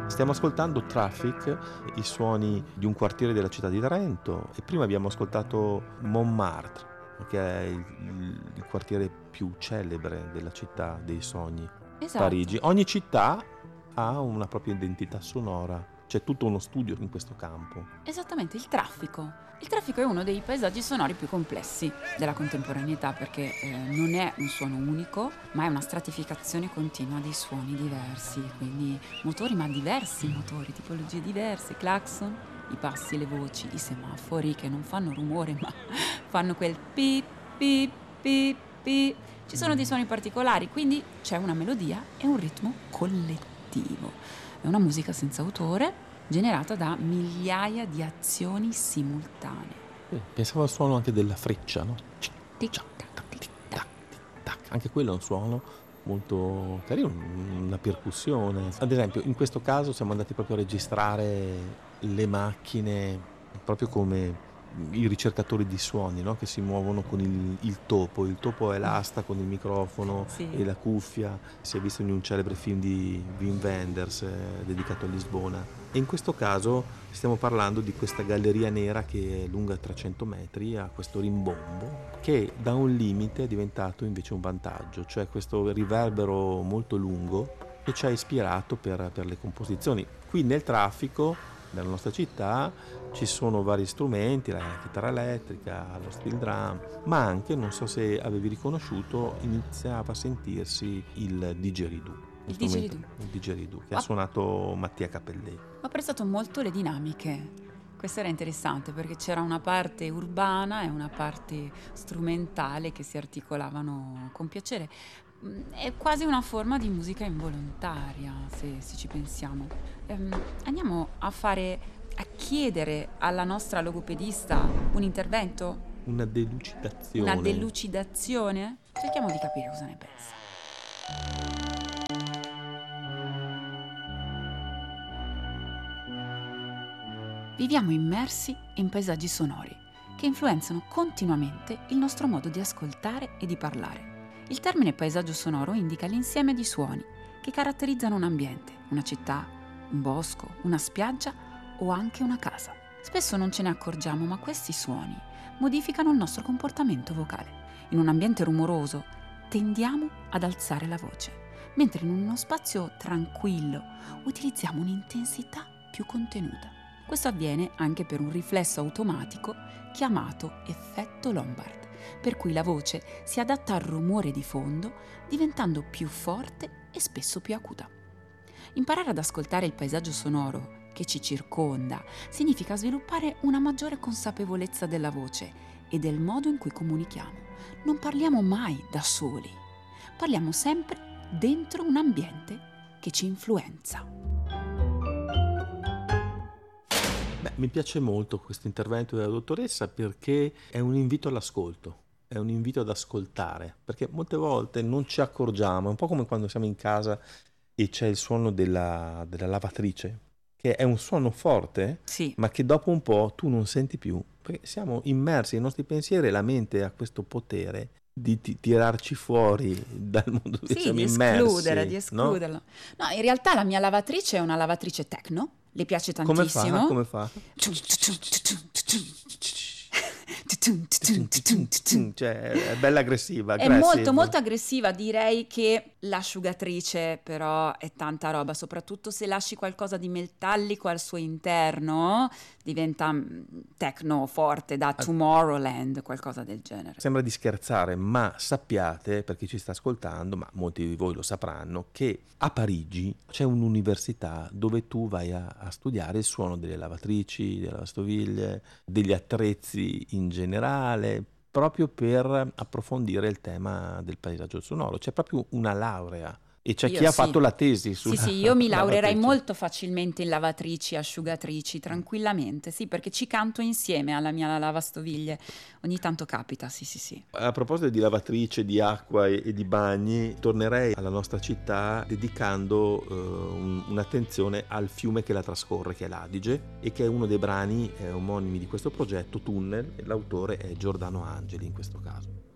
Stiamo ascoltando Traffic, i suoni di un quartiere della città di Trento, e prima abbiamo ascoltato Montmartre, che è il quartiere più celebre della città dei sogni, Esatto. Parigi. Ogni città ha una propria identità sonora, c'è tutto uno studio in questo campo. Esattamente, il traffico. Il traffico è uno dei paesaggi sonori più complessi della contemporaneità perché non è un suono unico, ma è una stratificazione continua di suoni diversi, quindi motori, ma diversi motori, tipologie diverse, clacson, i passi, le voci, i semafori che non fanno rumore ma fanno quel pip pip pip pip. Ci sono dei suoni particolari, quindi c'è una melodia e un ritmo collettivo. È una musica senza autore, generata da migliaia di azioni simultanee. Pensavo al suono anche della freccia, no? Tic-tac, tic-tac. Tac. Anche quello è un suono molto carino, una percussione. Ad esempio, in questo caso siamo andati proprio a registrare le macchine, proprio come i ricercatori di suoni, no? Che si muovono con il topo. Il topo è l'asta con il microfono Sì. e la cuffia. Si è visto in un celebre film di Wim Wenders dedicato a Lisbona. E in questo caso stiamo parlando di questa galleria nera che è lunga 300 metri, ha questo rimbombo che da un limite è diventato invece un vantaggio, cioè questo riverbero molto lungo che ci ha ispirato per le composizioni. Qui nel traffico nella nostra città ci sono vari strumenti, la chitarra elettrica, lo steel drum, ma anche, non so se avevi riconosciuto, iniziava a sentirsi il didgeridoo. Il didgeridoo. Il didgeridoo che ha suonato Mattia Capellè. Ho apprezzato molto le dinamiche. Questo era interessante perché c'era una parte urbana e una parte strumentale che si articolavano con piacere. È quasi una forma di musica involontaria, se ci pensiamo. Andiamo a chiedere alla nostra logopedista un intervento? Una delucidazione. Una delucidazione? Cerchiamo di capire cosa ne pensa. Viviamo immersi in paesaggi sonori che influenzano continuamente il nostro modo di ascoltare e di parlare. Il termine paesaggio sonoro indica l'insieme di suoni che caratterizzano un ambiente, una città, un bosco, una spiaggia o anche una casa. Spesso non ce ne accorgiamo, ma questi suoni modificano il nostro comportamento vocale. In un ambiente rumoroso tendiamo ad alzare la voce, mentre in uno spazio tranquillo utilizziamo un'intensità più contenuta. Questo avviene anche per un riflesso automatico chiamato effetto Lombard, per cui la voce si adatta al rumore di fondo, diventando più forte e spesso più acuta. Imparare ad ascoltare il paesaggio sonoro che ci circonda significa sviluppare una maggiore consapevolezza della voce e del modo in cui comunichiamo. Non parliamo mai da soli, parliamo sempre dentro un ambiente che ci influenza. Mi piace molto questo intervento della dottoressa perché è un invito all'ascolto, è un invito ad ascoltare, perché molte volte non ci accorgiamo, è un po' come quando siamo in casa e c'è il suono della lavatrice, che è un suono forte, Sì. ma che dopo un po' tu non senti più, perché siamo immersi nei nostri pensieri e la mente ha questo potere di tirarci fuori dal mondo dove siamo immersi. Di escluderlo. No, in realtà la mia lavatrice è una lavatrice techno. Le piace tantissimo. Come fa? Cioè, è bella aggressiva. È molto molto aggressiva. Direi che l'asciugatrice però è tanta roba, soprattutto se lasci qualcosa di metallico al suo interno, diventa techno forte da Tomorrowland, qualcosa del genere. Sembra di scherzare, ma sappiate, per chi ci sta ascoltando, ma molti di voi lo sapranno, che a Parigi c'è un'università dove tu vai a studiare il suono delle lavatrici, delle lavastoviglie, degli attrezzi in generale, proprio per approfondire il tema del paesaggio sonoro. C'è proprio una laurea. E c'è chi ha fatto la tesi sulla Sì, io mi laurerei lavatrice. molto facilmente in lavatrici, asciugatrici, tranquillamente, sì, perché ci canto insieme alla mia lavastoviglie. Ogni tanto capita, sì. A proposito di lavatrice, di acqua e di bagni, tornerei alla nostra città dedicando un'attenzione al fiume che la trascorre, che è l'Adige, e che è uno dei brani omonimi di questo progetto, Tunnel, e l'autore è Giordano Angeli in questo caso.